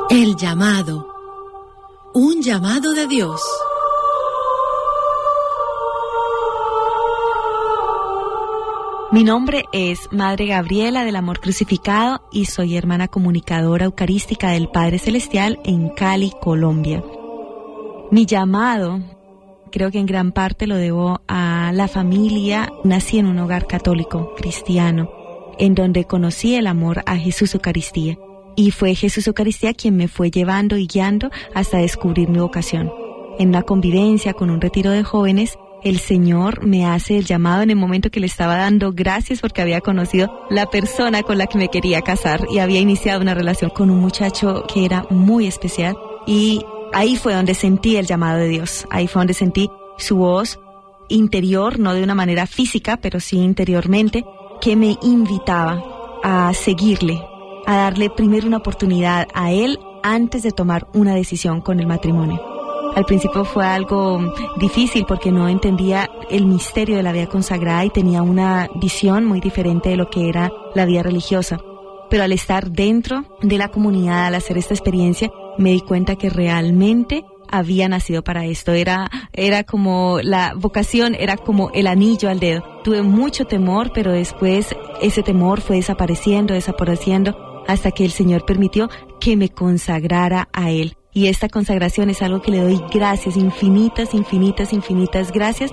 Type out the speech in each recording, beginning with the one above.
El llamado. Un llamado de Dios. Mi nombre es Madre Gabriela del Amor Crucificado y soy hermana comunicadora eucarística del Padre Celestial en Cali, Colombia. Mi llamado, creo que en gran parte lo debo a la familia. Nací en un hogar católico, cristiano, en donde conocí el amor a Jesús Eucaristía. Y fue Jesús Eucaristía quien me fue llevando y guiando hasta descubrir mi vocación. En una convivencia con un retiro de jóvenes, el Señor me hace el llamado en el momento que le estaba dando gracias porque había conocido la persona con la que me quería casar y había iniciado una relación con un muchacho que era muy especial. Y ahí fue donde sentí el llamado de Dios. Ahí fue donde sentí su voz interior, no de una manera física, pero sí interiormente, que me invitaba a seguirle, a darle primero una oportunidad a él antes de tomar una decisión con el matrimonio. Al principio fue algo difícil porque no entendía el misterio de la vida consagrada y tenía una visión muy diferente de lo que era la vida religiosa. Pero al estar dentro de la comunidad, al hacer esta experiencia, me di cuenta que realmente había nacido para esto. Era como la vocación, era como el anillo al dedo. Tuve mucho temor, pero después ese temor fue desapareciendo, hasta que el Señor permitió que me consagrara a Él. Y esta consagración es algo que le doy gracias, infinitas gracias.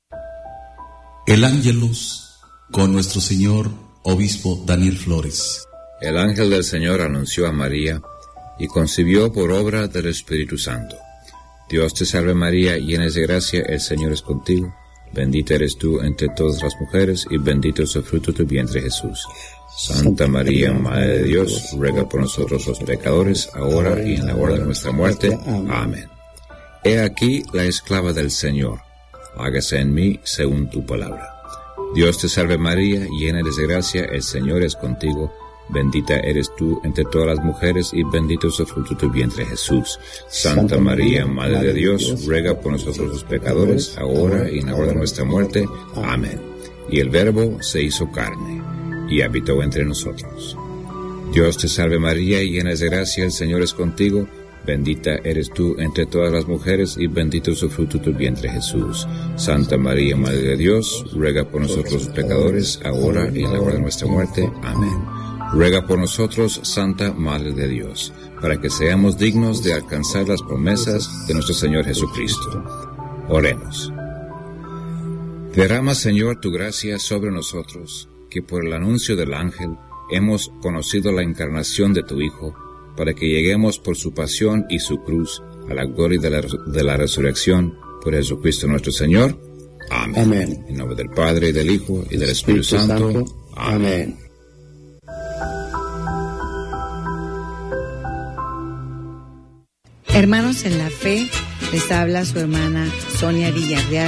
El Ángelus con nuestro señor obispo Daniel Flores. El ángel del Señor anunció a María y concibió por obra del Espíritu Santo. Dios te salve María, llena de gracia, el Señor es contigo. Bendita eres tú entre todas las mujeres y bendito es el fruto de tu vientre Jesús. Santa María, Madre de Dios, ruega por nosotros los pecadores, ahora y en la hora de nuestra muerte. Amén. He aquí la esclava del Señor. Hágase en mí según tu palabra. Dios te salve María, llena eres de gracia, el Señor es contigo. Bendita eres tú entre todas las mujeres y bendito es el fruto de tu vientre Jesús. Santa María, Madre de Dios, ruega por nosotros los pecadores, ahora y en la hora de nuestra muerte. Amén. Y el Verbo se hizo carne y habitó entre nosotros. Dios te salve María, llena de gracia, el Señor es contigo. Bendita eres tú entre todas las mujeres y bendito es el fruto de tu vientre Jesús. Santa María, Madre de Dios, ruega por nosotros los pecadores, ahora y en la hora de nuestra muerte. Amén. Ruega por nosotros, Santa Madre de Dios, para que seamos dignos de alcanzar las promesas de nuestro Señor Jesucristo. Oremos. Derrama, Señor, tu gracia sobre nosotros, que por el anuncio del ángel hemos conocido la encarnación de tu Hijo, para que lleguemos por su pasión y su cruz a la gloria de la resurrección por Jesucristo nuestro Señor. Amén. Amén. En nombre del Padre, y del Hijo, y del Espíritu Santo. Amén. Hermanos en la fe, les habla su hermana Sonia Villarreal.